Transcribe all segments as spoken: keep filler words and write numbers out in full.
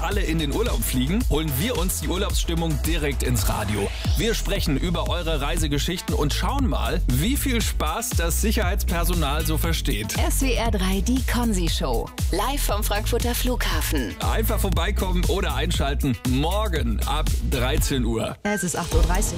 alle in den Urlaub fliegen, holen wir uns die Urlaubsstimmung direkt ins Radio. Wir sprechen über eure Reisegeschichten und schauen mal, wie viel Spaß das Sicherheitspersonal so versteht. S W R drei, die Konzi-Show. Live vom Frankfurter Flughafen. Einfach vorbeikommen oder einschalten. Morgen ab dreizehn Uhr. Es ist acht Uhr dreißig.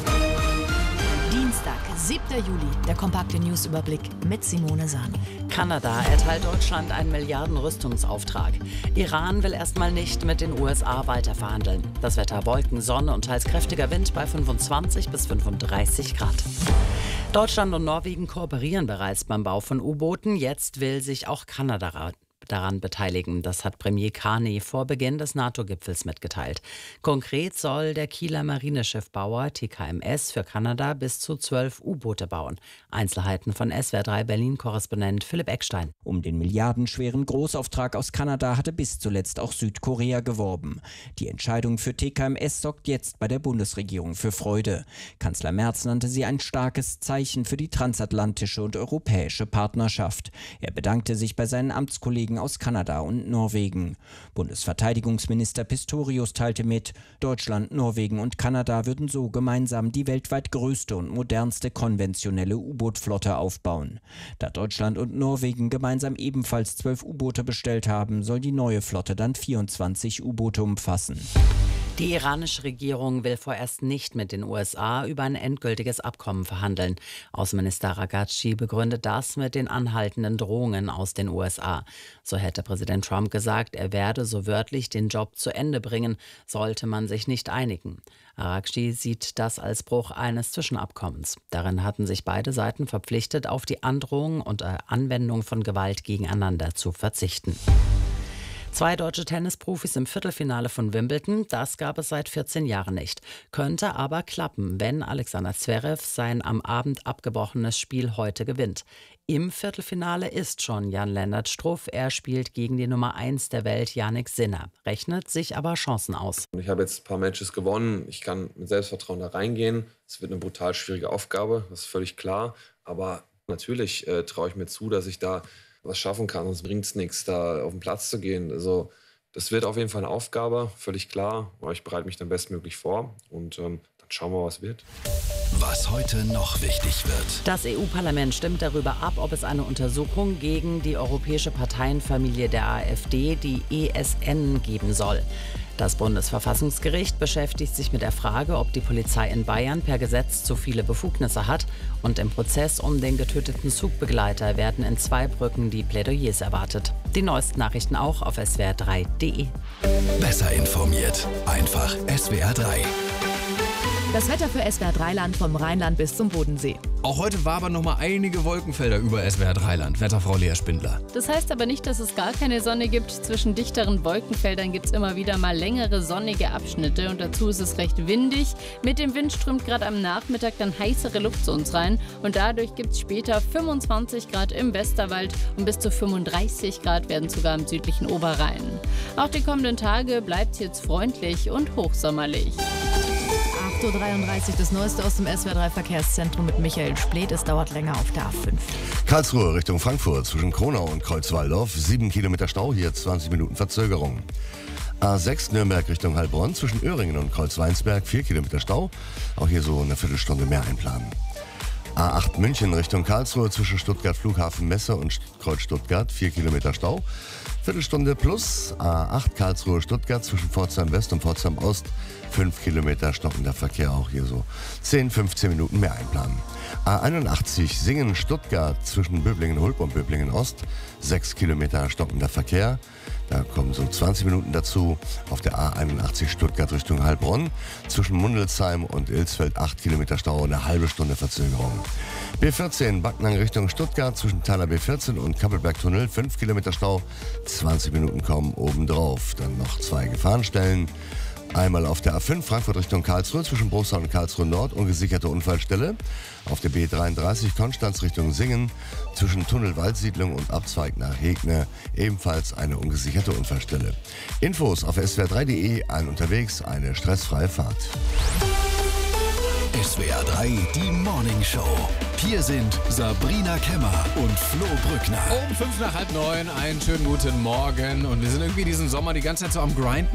Dienstag, siebter Juli, der kompakte Newsüberblick mit Simone Sahn. Kanada erteilt Deutschland einen Milliarden-Rüstungsauftrag. Iran will erstmal nicht mit den U S A weiterverhandeln. Das Wetter: Wolken, Sonne und teils kräftiger Wind bei fünfundzwanzig bis fünfunddreißig Grad. Deutschland und Norwegen kooperieren bereits beim Bau von U-Booten. Jetzt will sich auch Kanada daran beteiligen. Das hat Premier Carney vor Beginn des NATO-Gipfels mitgeteilt. Konkret soll der Kieler Marineschiffbauer T K M S für Kanada bis zu zwölf U-Boote bauen. Einzelheiten von S W R drei Berlin-Korrespondent Philipp Eckstein. Um den milliardenschweren Großauftrag aus Kanada hatte bis zuletzt auch Südkorea geworben. Die Entscheidung für T K M S sorgt jetzt bei der Bundesregierung für Freude. Kanzler Merz nannte sie ein starkes Zeichen für die transatlantische und europäische Partnerschaft. Er bedankte sich bei seinen Amtskollegen aus Kanada und Norwegen. Bundesverteidigungsminister Pistorius teilte mit, Deutschland, Norwegen und Kanada würden so gemeinsam die weltweit größte und modernste konventionelle U-Boot-Flotte aufbauen. Da Deutschland und Norwegen gemeinsam ebenfalls zwölf U-Boote bestellt haben, soll die neue Flotte dann vierundzwanzig U-Boote umfassen. Die iranische Regierung will vorerst nicht mit den U S A über ein endgültiges Abkommen verhandeln. Außenminister Ragacci begründet das mit den anhaltenden Drohungen aus den U S A. So hätte Präsident Trump gesagt, er werde so wörtlich den Job zu Ende bringen, sollte man sich nicht einigen. Ragacci sieht das als Bruch eines Zwischenabkommens. Darin hatten sich beide Seiten verpflichtet, auf die Androhung und Anwendung von Gewalt gegeneinander zu verzichten. Zwei deutsche Tennisprofis im Viertelfinale von Wimbledon, das gab es seit vierzehn Jahren nicht. Könnte aber klappen, wenn Alexander Zverev sein am Abend abgebrochenes Spiel heute gewinnt. Im Viertelfinale ist schon Jan-Lennart Struff. Er spielt gegen die Nummer eins der Welt, Jannik Sinner. Rechnet sich aber Chancen aus. Ich habe jetzt ein paar Matches gewonnen. Ich kann mit Selbstvertrauen da reingehen. Es wird eine brutal schwierige Aufgabe, das ist völlig klar. Aber natürlich äh, traue ich mir zu, dass ich da was schaffen kann, sonst bringt es nichts, da auf den Platz zu gehen. Also das wird auf jeden Fall eine Aufgabe, völlig klar. Aber ich bereite mich dann bestmöglich vor und ähm, dann schauen wir, was wird. Was heute noch wichtig wird. Das E U-Parlament stimmt darüber ab, ob es eine Untersuchung gegen die europäische Parteienfamilie der AfD, die E S N, geben soll. Das Bundesverfassungsgericht beschäftigt sich mit der Frage, ob die Polizei in Bayern per Gesetz zu viele Befugnisse hat. Und im Prozess um den getöteten Zugbegleiter werden in Zweibrücken die Plädoyers erwartet. Die neuesten Nachrichten auch auf S W R drei Punkt de. Besser informiert. Einfach S W R drei. Das Wetter für S W R drei Land vom Rheinland bis zum Bodensee. Auch heute wabern noch mal einige Wolkenfelder über S W R drei Land. Wetterfrau Lea Spindler. Das heißt aber nicht, dass es gar keine Sonne gibt. Zwischen dichteren Wolkenfeldern gibt es immer wieder mal längere sonnige Abschnitte. Und dazu ist es recht windig. Mit dem Wind strömt gerade am Nachmittag dann heißere Luft zu uns rein. Und dadurch gibt es später fünfundzwanzig Grad im Westerwald und bis zu fünfunddreißig Grad werden sogar im südlichen Oberrhein. Auch die kommenden Tage bleibt es jetzt freundlich und hochsommerlich. acht Uhr dreiunddreißig, das Neueste aus dem S W R drei Verkehrszentrum mit Michael Spleth. Es dauert länger auf der A fünf. Karlsruhe Richtung Frankfurt zwischen Kronau und Kreuzwaldorf. sieben Kilometer Stau, hier zwanzig Minuten Verzögerung. A sechs Nürnberg Richtung Heilbronn zwischen Öhringen und Kreuzweinsberg. vier Kilometer Stau, auch hier so eine Viertelstunde mehr einplanen. A acht München Richtung Karlsruhe zwischen Stuttgart Flughafen Messe und Kreuz Stuttgart. vier Kilometer Stau. Viertelstunde plus. A acht Karlsruhe Stuttgart zwischen Pforzheim West und Pforzheim Ost. fünf Kilometer stockender Verkehr, auch hier so zehn, fünfzehn Minuten mehr einplanen. A einundachtzig Singen Stuttgart zwischen Böblingen-Hulp und Böblingen-Ost. sechs Kilometer stockender Verkehr. Da kommen so zwanzig Minuten dazu. Auf der A einundachtzig Stuttgart Richtung Heilbronn. Zwischen Mundelsheim und Ilsfeld acht Kilometer Stau, eine halbe Stunde Verzögerung. B vierzehn Backnang Richtung Stuttgart zwischen Thaler B vierzehn und Kappelberg-Tunnel. fünf Kilometer Stau, zwanzig Minuten kommen obendrauf. Dann noch zwei Gefahrenstellen. Einmal auf der A fünf Frankfurt Richtung Karlsruhe zwischen Bruchsal und Karlsruhe Nord, ungesicherte Unfallstelle. Auf der B dreiunddreißig Konstanz Richtung Singen zwischen Tunnel-Waldsiedlung und Abzweig nach Hegne, ebenfalls eine ungesicherte Unfallstelle. Infos auf S W R drei Punkt de, ein unterwegs, eine stressfreie Fahrt. S W R drei, die Morning Show. Hier sind Sabrina Kemmer und Flo Brückner. Um fünf nach halb neun, einen schönen guten Morgen. Und wir sind irgendwie diesen Sommer die ganze Zeit so am Grinden.